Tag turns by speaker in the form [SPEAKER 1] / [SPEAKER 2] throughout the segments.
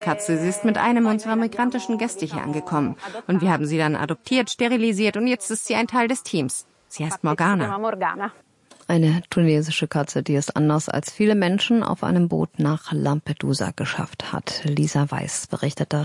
[SPEAKER 1] Katze. Sie ist mit einem unserer migrantischen Gäste hier angekommen. Und wir haben sie dann adoptiert, sterilisiert und jetzt ist sie ein Teil des Teams. Sie heißt Morgana.
[SPEAKER 2] Eine tunesische Katze, die es anders als viele Menschen auf einem Boot nach Lampedusa geschafft hat. Lisa Weiß berichtete.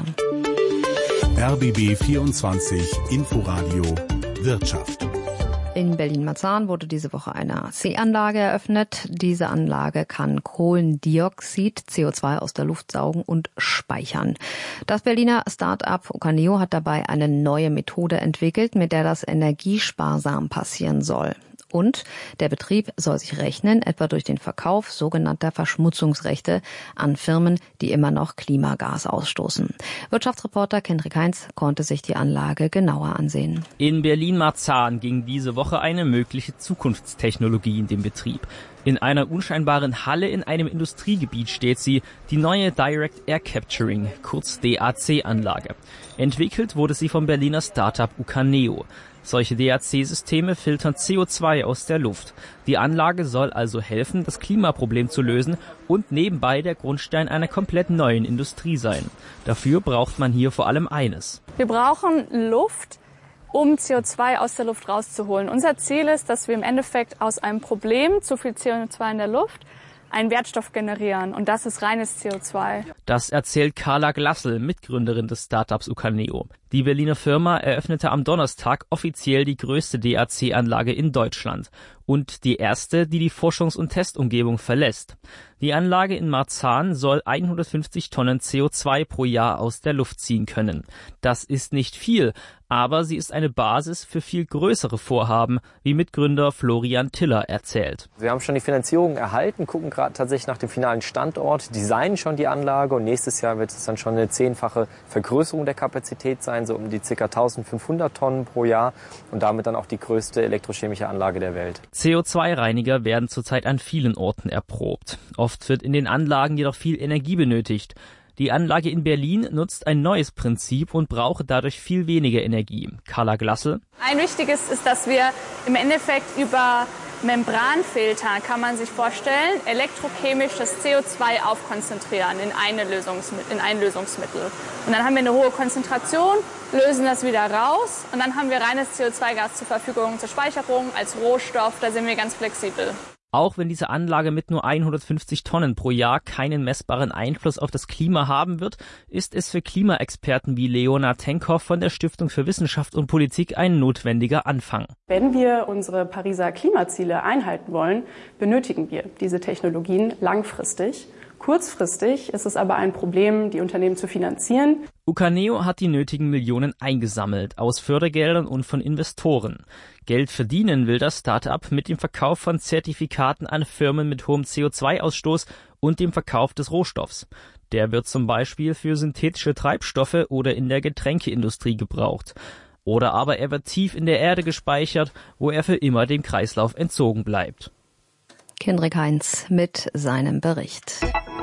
[SPEAKER 3] RBB 24 Inforadio Wirtschaft.
[SPEAKER 2] In Berlin-Marzahn wurde diese Woche eine Seeanlage eröffnet. Diese Anlage kann Kohlendioxid, CO2 aus der Luft saugen und speichern. Das Berliner Start-up Ucaneo hat dabei eine neue Methode entwickelt, mit der das energiesparsam passieren soll. Und der Betrieb soll sich rechnen, etwa durch den Verkauf sogenannter Verschmutzungsrechte an Firmen, die immer noch Klimagas ausstoßen. Wirtschaftsreporter Kendrick Heinz konnte sich die Anlage genauer ansehen.
[SPEAKER 4] In Berlin-Marzahn ging diese Woche eine mögliche Zukunftstechnologie in den Betrieb. In einer unscheinbaren Halle in einem Industriegebiet steht sie, die neue Direct Air Capturing, kurz DAC-Anlage. Entwickelt wurde sie vom Berliner Startup Ucaneo. Solche DAC-Systeme filtern CO2 aus der Luft. Die Anlage soll also helfen, das Klimaproblem zu lösen und nebenbei der Grundstein einer komplett neuen Industrie sein. Dafür braucht man hier vor allem eines.
[SPEAKER 5] Wir brauchen Luft, um CO2 aus der Luft rauszuholen. Unser Ziel ist, dass wir im Endeffekt aus einem Problem, zu viel CO2 in der Luft, einen Wertstoff generieren. Und das ist reines CO2.
[SPEAKER 4] Das erzählt Carla Glassel, Mitgründerin des Startups Ucaneo. Die Berliner Firma eröffnete am Donnerstag offiziell die größte DAC-Anlage in Deutschland und die erste, die die Forschungs- und Testumgebung verlässt. Die Anlage in Marzahn soll 150 Tonnen CO2 pro Jahr aus der Luft ziehen können. Das ist nicht viel, aber sie ist eine Basis für viel größere Vorhaben, wie Mitgründer Florian Tiller erzählt.
[SPEAKER 6] Wir haben schon die Finanzierung erhalten, gucken gerade tatsächlich nach dem finalen Standort, designen schon die Anlage und nächstes Jahr wird es dann schon eine 10-fache Vergrößerung der Kapazität sein, so um die ca. 1500 Tonnen pro Jahr und damit dann auch die größte elektrochemische Anlage der Welt.
[SPEAKER 4] CO2-Reiniger werden zurzeit an vielen Orten erprobt. Oft wird in den Anlagen jedoch viel Energie benötigt. Die Anlage in Berlin nutzt ein neues Prinzip und braucht dadurch viel weniger Energie. Carla Glassel.
[SPEAKER 5] Ein wichtiges ist, dass wir im Endeffekt über Membranfilter, kann man sich vorstellen, elektrochemisch das CO2 aufkonzentrieren in ein Lösungsmittel. Und dann haben wir eine hohe Konzentration, lösen das wieder raus und dann haben wir reines CO2-Gas zur Verfügung zur Speicherung als Rohstoff. Da sind wir ganz flexibel.
[SPEAKER 4] Auch wenn diese Anlage mit nur 150 Tonnen pro Jahr keinen messbaren Einfluss auf das Klima haben wird, ist es für Klimaexperten wie Leona Tenkhoff von der Stiftung für Wissenschaft und Politik ein notwendiger Anfang.
[SPEAKER 7] Wenn wir unsere Pariser Klimaziele einhalten wollen, benötigen wir diese Technologien langfristig. Kurzfristig ist es aber ein Problem, die Unternehmen zu finanzieren.
[SPEAKER 4] Ucaneo hat die nötigen Millionen eingesammelt, aus Fördergeldern und von Investoren. Geld verdienen will das Start-up mit dem Verkauf von Zertifikaten an Firmen mit hohem CO2-Ausstoß und dem Verkauf des Rohstoffs. Der wird zum Beispiel für synthetische Treibstoffe oder in der Getränkeindustrie gebraucht. Oder aber er wird tief in der Erde gespeichert, wo er für immer dem Kreislauf entzogen bleibt.
[SPEAKER 2] Kendrick Heinz mit seinem Bericht.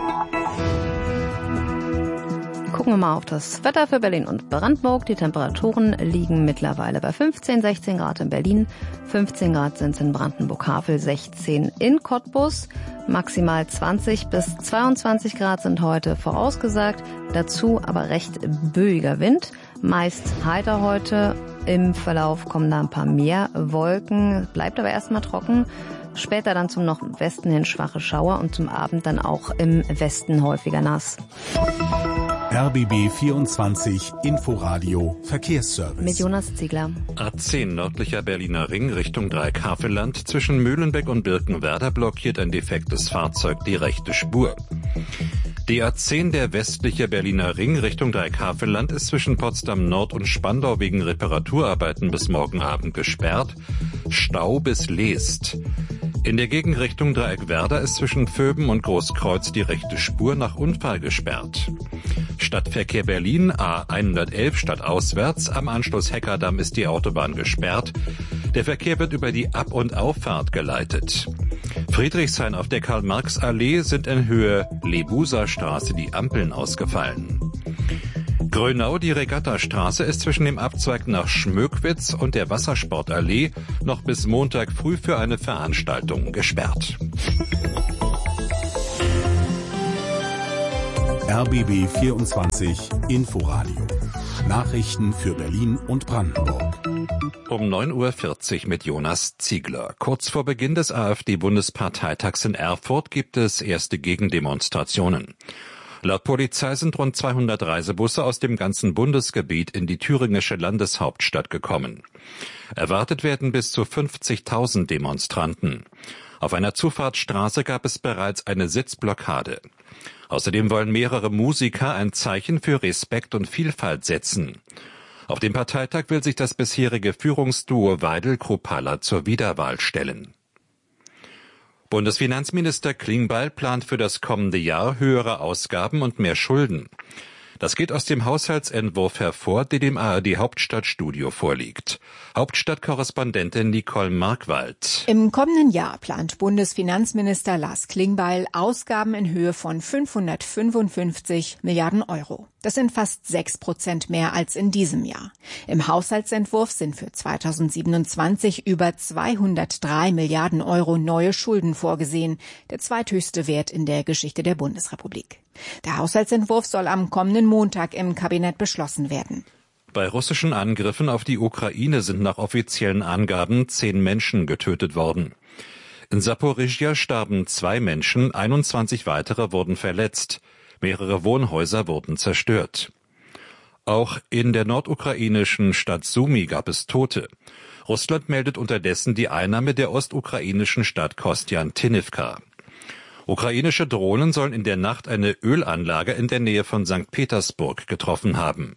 [SPEAKER 2] Gucken wir mal auf das Wetter für Berlin und Brandenburg. Die Temperaturen liegen mittlerweile bei 15, 16 Grad in Berlin, 15 Grad sind es in Brandenburg-Havel, 16 in Cottbus. Maximal 20 bis 22 Grad sind heute vorausgesagt. Dazu aber recht böiger Wind. Meist heiter heute. Im Verlauf kommen da ein paar mehr Wolken. Bleibt aber erstmal trocken. Später dann zum Nordwesten hin schwache Schauer und zum Abend dann auch im Westen häufiger nass.
[SPEAKER 3] RBB 24 Inforadio Verkehrsservice.
[SPEAKER 2] Mit Jonas Ziegler.
[SPEAKER 8] A10 nördlicher Berliner Ring Richtung Dreieck-Havelland. Zwischen Mühlenbeck und Birkenwerder blockiert ein defektes Fahrzeug die rechte Spur. Die A10 der westliche Berliner Ring Richtung Dreieck-Havelland ist zwischen Potsdam Nord und Spandau wegen Reparaturarbeiten bis morgen Abend gesperrt. Stau bis Leest. In der Gegenrichtung Dreieck-Werder ist zwischen Vöben und Großkreuz die rechte Spur nach Unfall gesperrt. Stadtverkehr Berlin A111 stadtauswärts. Am Anschluss Heckerdamm ist die Autobahn gesperrt. Der Verkehr wird über die Ab- und Auffahrt geleitet. Friedrichshain auf der Karl-Marx-Allee sind in Höhe Lebuser-Straße die Ampeln ausgefallen. Grönau, die Regattastraße, ist zwischen dem Abzweig nach Schmöckwitz und der Wassersportallee noch bis Montag früh für eine Veranstaltung gesperrt.
[SPEAKER 3] RBB 24 Inforadio. Nachrichten für Berlin und Brandenburg.
[SPEAKER 8] Um 9.40 Uhr mit Jonas Ziegler. Kurz vor Beginn des AfD-Bundesparteitags in Erfurt gibt es erste Gegendemonstrationen. Laut Polizei sind rund 200 Reisebusse aus dem ganzen Bundesgebiet in die thüringische Landeshauptstadt gekommen. Erwartet werden bis zu 50.000 Demonstranten. Auf einer Zufahrtsstraße gab es bereits eine Sitzblockade. Außerdem wollen mehrere Musiker ein Zeichen für Respekt und Vielfalt setzen. Auf dem Parteitag will sich das bisherige Führungsduo Weidel-Kruppalla zur Wiederwahl stellen. Bundesfinanzminister Klingbeil plant für das kommende Jahr höhere Ausgaben und mehr Schulden. Das geht aus dem Haushaltsentwurf hervor, der dem ARD-Hauptstadtstudio vorliegt. Hauptstadtkorrespondentin Nicole Markwald.
[SPEAKER 9] Im kommenden Jahr plant Bundesfinanzminister Lars Klingbeil Ausgaben in Höhe von 555 Milliarden Euro. Das sind fast 6% mehr als in diesem Jahr. Im Haushaltsentwurf sind für 2027 über 203 Milliarden Euro neue Schulden vorgesehen, der zweithöchste Wert in der Geschichte der Bundesrepublik. Der Haushaltsentwurf soll am kommenden Montag im Kabinett beschlossen werden.
[SPEAKER 8] Bei russischen Angriffen auf die Ukraine sind nach offiziellen Angaben 10 Menschen getötet worden. In Saporischschja starben 2 Menschen, 21 weitere wurden verletzt. Mehrere Wohnhäuser wurden zerstört. Auch in der nordukrainischen Stadt Sumy gab es Tote. Russland meldet unterdessen die Einnahme der ostukrainischen Stadt Kostjantinivka. Ukrainische Drohnen sollen in der Nacht eine Ölanlage in der Nähe von St. Petersburg getroffen haben.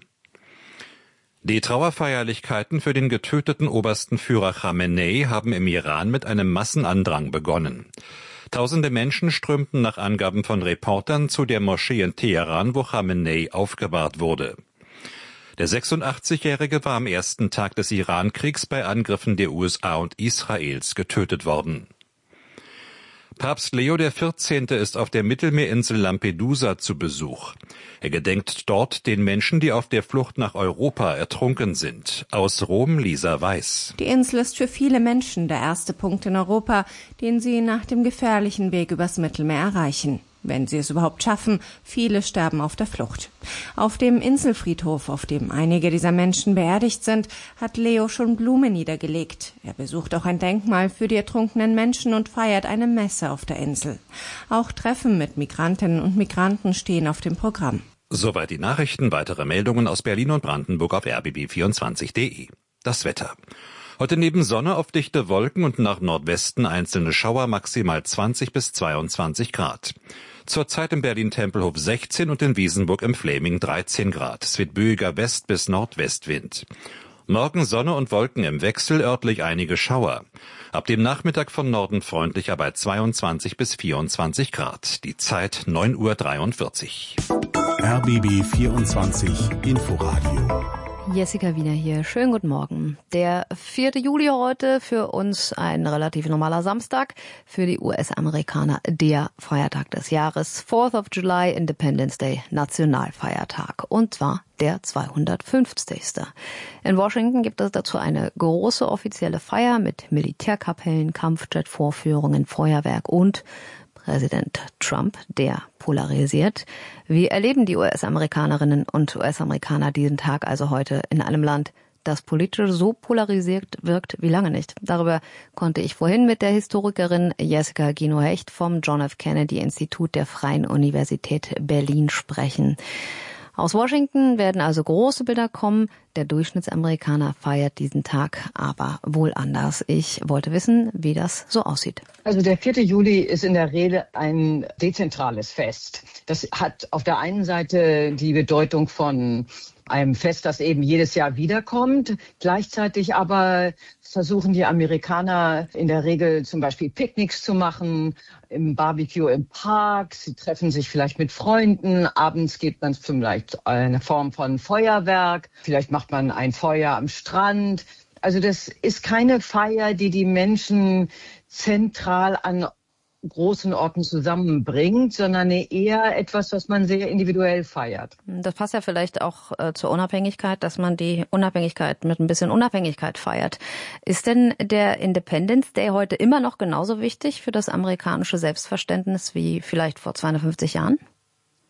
[SPEAKER 8] Die Trauerfeierlichkeiten für den getöteten obersten Führer Khamenei haben im Iran mit einem Massenandrang begonnen. Tausende Menschen strömten nach Angaben von Reportern zu der Moschee in Teheran, wo Khamenei aufgebahrt wurde. Der 86-Jährige war am ersten Tag des Iran-Kriegs bei Angriffen der USA und Israels getötet worden. Papst Leo XIV. Ist auf der Mittelmeerinsel Lampedusa zu Besuch. Er gedenkt dort den Menschen, die auf der Flucht nach Europa ertrunken sind. Aus Rom Lisa Weiß.
[SPEAKER 1] Die Insel ist für viele Menschen der erste Punkt in Europa, den sie nach dem gefährlichen Weg übers Mittelmeer erreichen. Wenn sie es überhaupt schaffen, viele sterben auf der Flucht. Auf dem Inselfriedhof, auf dem einige dieser Menschen beerdigt sind, hat Leo schon Blumen niedergelegt. Er besucht auch ein Denkmal für die ertrunkenen Menschen und feiert eine Messe auf der Insel. Auch Treffen mit Migrantinnen und Migranten stehen auf dem Programm.
[SPEAKER 8] Soweit die Nachrichten. Weitere Meldungen aus Berlin und Brandenburg auf rbb24.de. Das Wetter. Heute neben Sonne auf dichte Wolken und nach Nordwesten einzelne Schauer, maximal 20 bis 22 Grad. Zurzeit im Berlin-Tempelhof 16 und in Wiesenburg im Fläming 13 Grad. Es wird böiger West- bis Nordwestwind. Morgen Sonne und Wolken im Wechsel, örtlich einige Schauer. Ab dem Nachmittag von Norden freundlicher bei 22 bis 24 Grad. Die Zeit 9.43 Uhr.
[SPEAKER 3] RBB 24 Inforadio.
[SPEAKER 2] Jessica Wiener hier. Schönen guten Morgen. Der 4. Juli heute, für uns ein relativ normaler Samstag, für die US-Amerikaner der Feiertag des Jahres. 4th of July, Independence Day, Nationalfeiertag. Und zwar der 250. In Washington gibt es dazu eine große offizielle Feier mit Militärkapellen, Kampfjet-Vorführungen, Feuerwerk und Präsident Trump, der polarisiert. Wie erleben die US-Amerikanerinnen und US-Amerikaner diesen Tag also heute in einem Land, das politisch so polarisiert wirkt wie lange nicht? Darüber konnte ich vorhin mit der Historikerin Jessica Gino-Hecht vom John F. Kennedy Institut der Freien Universität Berlin sprechen. Aus Washington werden also große Bilder kommen. Der Durchschnittsamerikaner feiert diesen Tag aber wohl anders. Ich wollte wissen, wie das so aussieht.
[SPEAKER 10] Also der 4. Juli ist in der Regel ein dezentrales Fest. Das hat auf der einen Seite die Bedeutung von einem Fest, das eben jedes Jahr wiederkommt. Gleichzeitig aber versuchen die Amerikaner in der Regel zum Beispiel Picknicks zu machen, im Barbecue im Park. Sie treffen sich vielleicht mit Freunden. Abends gibt man vielleicht eine Form von Feuerwerk. Vielleicht macht man ein Feuer am Strand. Also das ist keine Feier, die die Menschen zentral an großen Orten zusammenbringt, sondern eher etwas, was man sehr individuell feiert.
[SPEAKER 2] Das passt ja vielleicht auch zur Unabhängigkeit, dass man die Unabhängigkeit mit ein bisschen Unabhängigkeit feiert. Ist denn der Independence Day heute immer noch genauso wichtig für das amerikanische Selbstverständnis wie vielleicht vor 250 Jahren?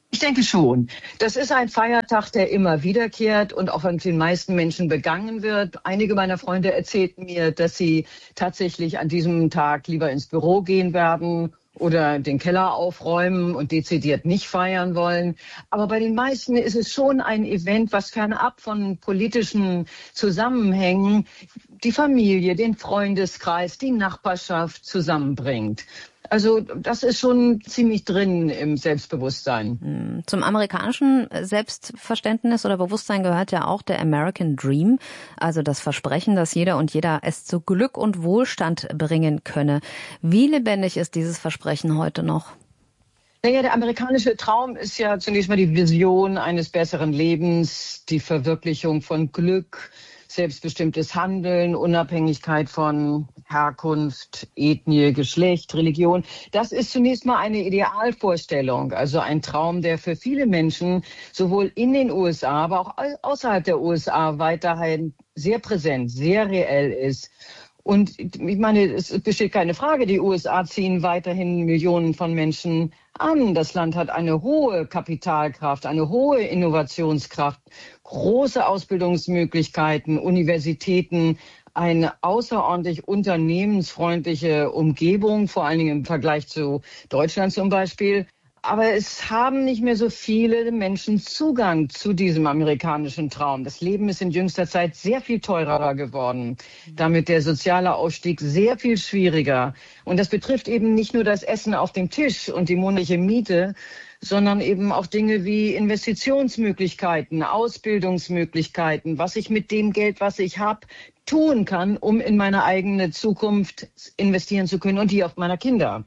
[SPEAKER 10] Ich denke schon. Das ist ein Feiertag, der immer wiederkehrt und auch von den meisten Menschen begangen wird. Einige meiner Freunde erzählten mir, dass sie tatsächlich an diesem Tag lieber ins Büro gehen werden oder den Keller aufräumen und dezidiert nicht feiern wollen. Aber bei den meisten ist es schon ein Event, was fernab von politischen Zusammenhängen die Familie, den Freundeskreis, die Nachbarschaft zusammenbringt. Also das ist schon ziemlich drin im Selbstbewusstsein.
[SPEAKER 2] Zum amerikanischen Selbstverständnis oder Bewusstsein gehört ja auch der American Dream, also das Versprechen, dass jeder und jeder es zu Glück und Wohlstand bringen könne. Wie lebendig ist dieses Versprechen heute noch?
[SPEAKER 10] Naja, der amerikanische Traum ist ja zunächst mal die Vision eines besseren Lebens, die Verwirklichung von Glück, selbstbestimmtes Handeln, Unabhängigkeit von Herkunft, Ethnie, Geschlecht, Religion. Das ist zunächst mal eine Idealvorstellung, also ein Traum, der für viele Menschen sowohl in den USA, aber auch außerhalb der USA weiterhin sehr präsent, sehr reell ist. Und ich meine, es besteht keine Frage, die USA ziehen weiterhin Millionen von Menschen an. Das Land hat eine hohe Kapitalkraft, eine hohe Innovationskraft, große Ausbildungsmöglichkeiten, Universitäten, eine außerordentlich unternehmensfreundliche Umgebung, vor allen Dingen im Vergleich zu Deutschland zum Beispiel. Aber es haben nicht mehr so viele Menschen Zugang zu diesem amerikanischen Traum. Das Leben ist in jüngster Zeit sehr viel teurer geworden. Damit der soziale Ausstieg sehr viel schwieriger. Und das betrifft eben nicht nur das Essen auf dem Tisch und die monatliche Miete, sondern eben auch Dinge wie Investitionsmöglichkeiten, Ausbildungsmöglichkeiten, was ich mit dem Geld, was ich habe, tun kann, um in meine eigene Zukunft investieren zu können und die auf meiner Kinder.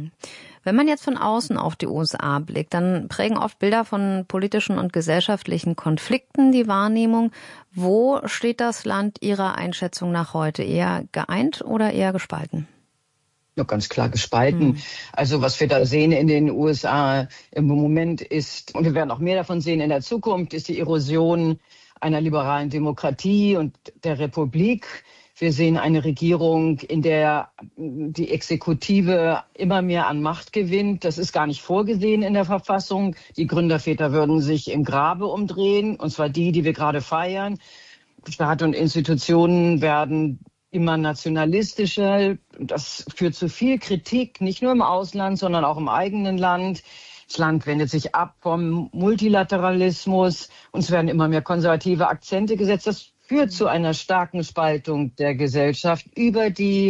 [SPEAKER 2] Wenn man jetzt von außen auf die USA blickt, dann prägen oft Bilder von politischen und gesellschaftlichen Konflikten die Wahrnehmung. Wo steht das Land Ihrer Einschätzung nach heute? Eher geeint oder eher gespalten?
[SPEAKER 10] Ja, ganz klar gespalten. Also was wir da sehen in den USA im Moment ist, und wir werden auch mehr davon sehen in der Zukunft, ist die Erosion einer liberalen Demokratie und der Republik. Wir sehen eine Regierung, in der die Exekutive immer mehr an Macht gewinnt. Das ist gar nicht vorgesehen in der Verfassung. Die Gründerväter würden sich im Grabe umdrehen, und zwar die wir gerade feiern. Staat und Institutionen werden immer nationalistischer. Das führt zu viel Kritik, nicht nur im Ausland, sondern auch im eigenen Land. Das Land wendet sich ab vom Multilateralismus und es werden immer mehr konservative Akzente gesetzt. Das führt zu einer starken Spaltung der Gesellschaft über die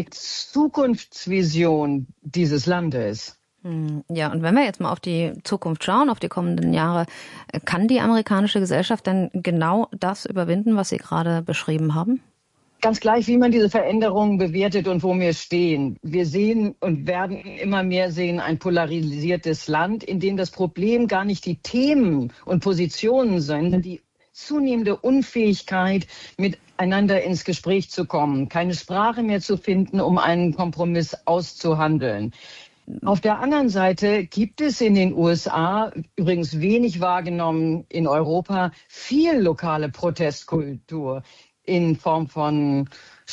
[SPEAKER 10] Zukunftsvision dieses Landes.
[SPEAKER 2] Ja, und wenn wir jetzt mal auf die Zukunft schauen, auf die kommenden Jahre, kann die amerikanische Gesellschaft denn genau das überwinden, was Sie gerade beschrieben haben?
[SPEAKER 10] Ganz gleich, wie man diese Veränderungen bewertet und wo wir stehen. Wir sehen und werden immer mehr sehen ein polarisiertes Land, in dem das Problem gar nicht die Themen und Positionen sind, sondern die zunehmende Unfähigkeit, miteinander ins Gespräch zu kommen, keine Sprache mehr zu finden, um einen Kompromiss auszuhandeln. Auf der anderen Seite gibt es in den USA, übrigens wenig wahrgenommen in Europa, viel lokale Protestkultur in Form von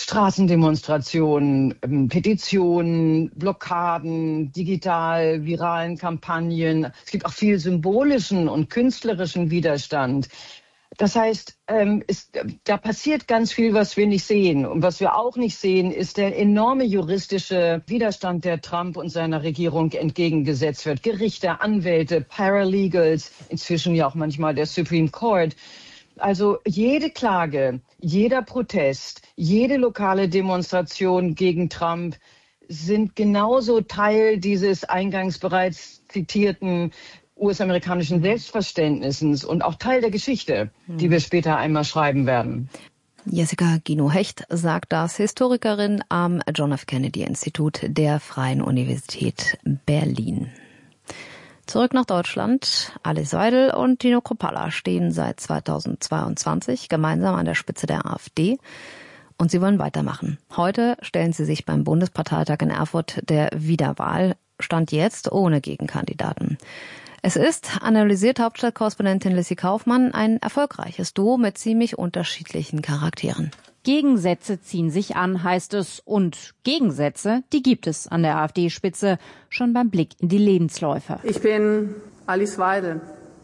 [SPEAKER 10] Straßendemonstrationen, Petitionen, Blockaden, digital, viralen Kampagnen. Es gibt auch viel symbolischen und künstlerischen Widerstand. Das heißt, da passiert ganz viel, was wir nicht sehen. Und was wir auch nicht sehen, ist der enorme juristische Widerstand, der Trump und seiner Regierung entgegengesetzt wird. Gerichte, Anwälte, Paralegals, inzwischen ja auch manchmal der Supreme Court. Also jede Klage, jeder Protest, jede lokale Demonstration gegen Trump sind genauso Teil dieses eingangs bereits zitierten US-amerikanischen Selbstverständnisses und auch Teil der Geschichte, die wir später einmal schreiben werden.
[SPEAKER 2] Jessica Guino-Hecht sagt das, Historikerin am John F. Kennedy Institut der Freien Universität Berlin. Zurück nach Deutschland. Alice Weidel und Tino Kruppalla stehen seit 2022 gemeinsam an der Spitze der AfD. Und sie wollen weitermachen. Heute stellen sie sich beim Bundesparteitag in Erfurt der Wiederwahl. Stand jetzt ohne Gegenkandidaten. Es ist, analysiert Hauptstadtkorrespondentin Lissy Kaufmann, ein erfolgreiches Duo mit ziemlich unterschiedlichen Charakteren.
[SPEAKER 11] Gegensätze ziehen sich an, heißt es. Und Gegensätze, die gibt es an der AfD-Spitze, schon beim Blick in die Lebensläufe.
[SPEAKER 12] Ich bin Alice Weidel.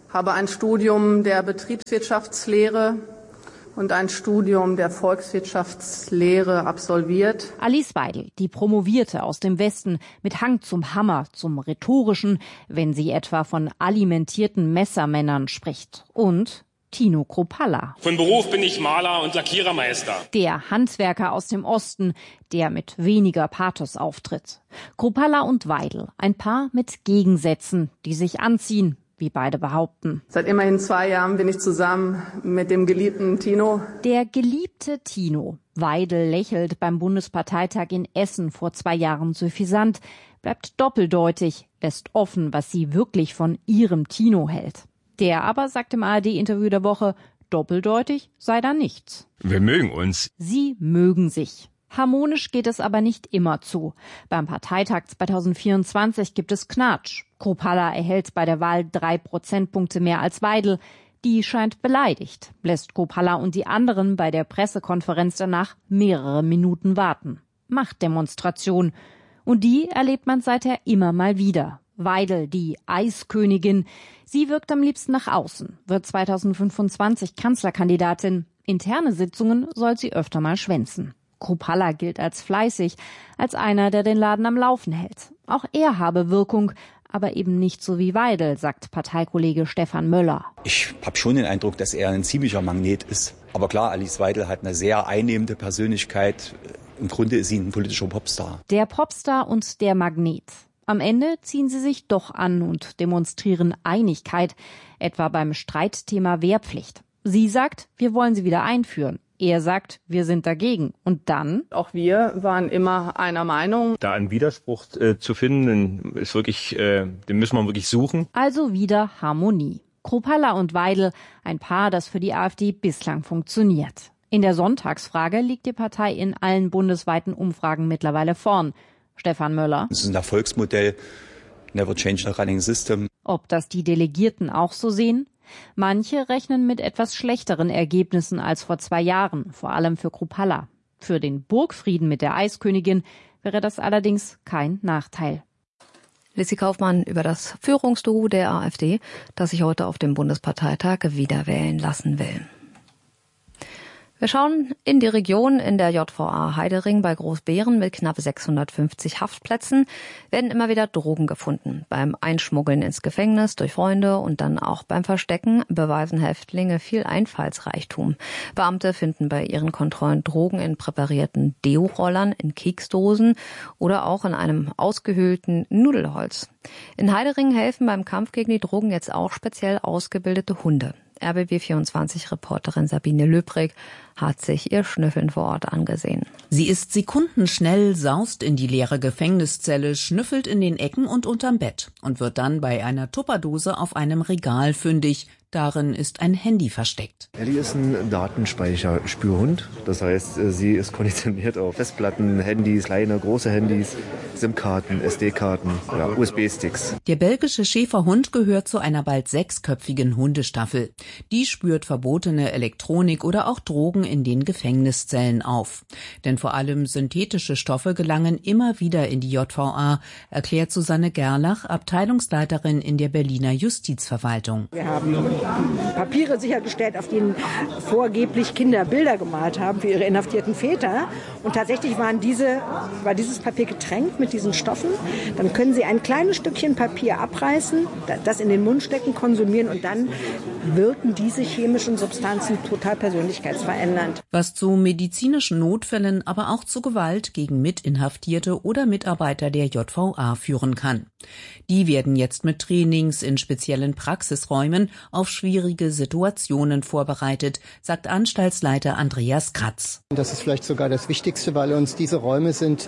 [SPEAKER 12] habe ein Studium der Betriebswirtschaftslehre und ein Studium der Volkswirtschaftslehre absolviert.
[SPEAKER 11] Alice Weidel, die Promovierte aus dem Westen mit Hang zum Hammer, zum Rhetorischen, wenn sie etwa von alimentierten Messermännern spricht. Und Tino Kruppalla.
[SPEAKER 13] Von Beruf bin ich Maler und Lackierermeister.
[SPEAKER 11] Der Handwerker aus dem Osten, der mit weniger Pathos auftritt. Kruppalla und Weidel, ein Paar mit Gegensätzen, die sich anziehen, wie beide behaupten.
[SPEAKER 12] Seit immerhin 2 Jahren bin ich zusammen mit dem geliebten Tino.
[SPEAKER 11] Der geliebte Tino. Weidel lächelt beim Bundesparteitag in Essen vor 2 Jahren suffisant, bleibt doppeldeutig, lässt offen, was sie wirklich von ihrem Tino hält. Der aber sagt im ARD-Interview der Woche, doppeldeutig sei da nichts.
[SPEAKER 13] Wir mögen uns.
[SPEAKER 11] Sie mögen sich. Harmonisch geht es aber nicht immer zu. Beim Parteitag 2024 gibt es Knatsch. Kruppalla erhält bei der Wahl 3 Prozentpunkte mehr als Weidel. Die scheint beleidigt, lässt Kruppalla und die anderen bei der Pressekonferenz danach mehrere Minuten warten. Machtdemonstration. Und die erlebt man seither immer mal wieder. Weidel, die Eiskönigin. Sie wirkt am liebsten nach außen, wird 2025 Kanzlerkandidatin. Interne Sitzungen soll sie öfter mal schwänzen. Kruppalla gilt als fleißig, als einer, der den Laden am Laufen hält. Auch er habe Wirkung, aber eben nicht so wie Weidel, sagt Parteikollege Stefan Möller.
[SPEAKER 14] Ich habe schon den Eindruck, dass er ein ziemlicher Magnet ist. Aber klar, Alice Weidel hat eine sehr einnehmende Persönlichkeit. Im Grunde ist sie ein politischer Popstar.
[SPEAKER 11] Der Popstar und der Magnet. Am Ende ziehen sie sich doch an und demonstrieren Einigkeit, etwa beim Streitthema Wehrpflicht. Sie sagt, wir wollen sie wieder einführen. Er sagt, wir sind dagegen. Und dann?
[SPEAKER 12] Auch wir waren immer einer Meinung.
[SPEAKER 13] Da einen Widerspruch zu finden, ist wirklich, den müssen wir wirklich suchen.
[SPEAKER 11] Also wieder Harmonie. Kruppalla und Weidel, ein Paar, das für die AfD bislang funktioniert. In der Sonntagsfrage liegt die Partei in allen bundesweiten Umfragen mittlerweile vorn. Stefan Möller.
[SPEAKER 14] Es ist ein Erfolgsmodell. Never change the running system.
[SPEAKER 11] Ob das die Delegierten auch so sehen? Manche rechnen mit etwas schlechteren Ergebnissen als vor 2 Jahren, vor allem für Kruppalla. Für den Burgfrieden mit der Eiskönigin wäre das allerdings kein Nachteil.
[SPEAKER 2] Lissy Kaufmann über das Führungsduo der AfD, das sich heute auf dem Bundesparteitag wiederwählen lassen will. Wir schauen in die Region. In der JVA Heidering bei Großbeeren mit knapp 650 Haftplätzen werden immer wieder Drogen gefunden. Beim Einschmuggeln ins Gefängnis durch Freunde und dann auch beim Verstecken beweisen Häftlinge viel Einfallsreichtum. Beamte finden bei ihren Kontrollen Drogen in präparierten Deo-Rollern, in Keksdosen oder auch in einem ausgehöhlten Nudelholz. In Heidering helfen beim Kampf gegen die Drogen jetzt auch speziell ausgebildete Hunde. RBB24-Reporterin Sabine Löbrig hat sich ihr Schnüffeln vor Ort angesehen.
[SPEAKER 15] Sie ist sekundenschnell, saust in die leere Gefängniszelle, schnüffelt in den Ecken und unterm Bett und wird dann bei einer Tupperdose auf einem Regal fündig. Darin ist ein Handy versteckt.
[SPEAKER 16] Ellie ist ein Datenspeicherspürhund. Das heißt, sie ist konditioniert auf Festplatten, Handys, kleine, große Handys, SIM-Karten, SD-Karten, USB-Sticks.
[SPEAKER 15] Der belgische Schäferhund gehört zu einer bald 6-köpfigen Hundestaffel. Die spürt verbotene Elektronik oder auch Drogen in den Gefängniszellen auf. Denn vor allem synthetische Stoffe gelangen immer wieder in die JVA, erklärt Susanne Gerlach, Abteilungsleiterin in der Berliner Justizverwaltung.
[SPEAKER 17] Wir haben Papiere sichergestellt, auf denen vorgeblich Kinder Bilder gemalt haben für ihre inhaftierten Väter. Und tatsächlich war dieses Papier getränkt mit diesen Stoffen. Dann können Sie ein kleines Stückchen Papier abreißen, das in den Mund stecken, konsumieren und dann wirken diese chemischen Substanzen total persönlichkeitsverändernd.
[SPEAKER 15] Was zu medizinischen Notfällen, aber auch zu Gewalt gegen Mitinhaftierte oder Mitarbeiter der JVA führen kann. Die werden jetzt mit Trainings in speziellen Praxisräumen auf schwierige Situationen vorbereitet, sagt Anstaltsleiter Andreas Kratz.
[SPEAKER 18] Das ist vielleicht sogar das Wichtigste, weil uns diese Räume sind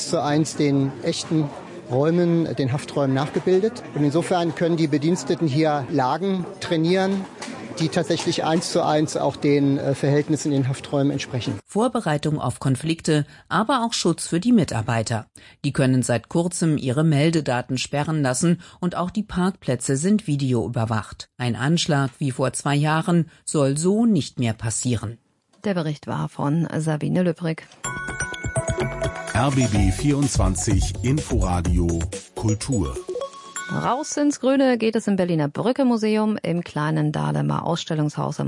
[SPEAKER 18] 1:1 den echten Räumen, den Hafträumen nachgebildet. Und insofern können die Bediensteten hier Lagen trainieren, die tatsächlich 1:1 auch den Verhältnissen in den Hafträumen entsprechen.
[SPEAKER 15] Vorbereitung auf Konflikte, aber auch Schutz für die Mitarbeiter. Die können seit kurzem ihre Meldedaten sperren lassen und auch die Parkplätze sind videoüberwacht. Ein Anschlag wie vor 2 Jahren soll so nicht mehr passieren.
[SPEAKER 2] Der Bericht war von Sabine Löbrig.
[SPEAKER 3] RBB 24 Inforadio Kultur.
[SPEAKER 2] Raus ins Grüne geht es im Berliner Brücke Museum, im kleinen Dahlemer Ausstellungshaus